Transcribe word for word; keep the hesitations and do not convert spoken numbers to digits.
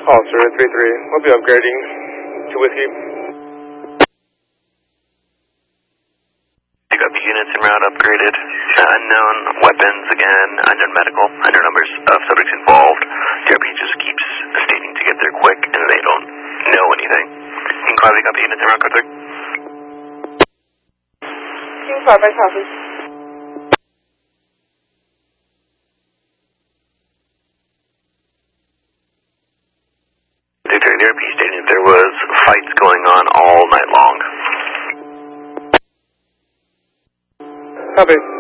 Officer three three, we'll be upgrading to Whiskey. Pick up units en route upgraded. Uh, unknown weapons again, unknown medical, unknown numbers of subjects involved. D R P just keeps stating to get there quick and they don't know anything. King five, pick up units en route, code three. King five, I copy. D R P stating that there was fights going on all night long. Copy.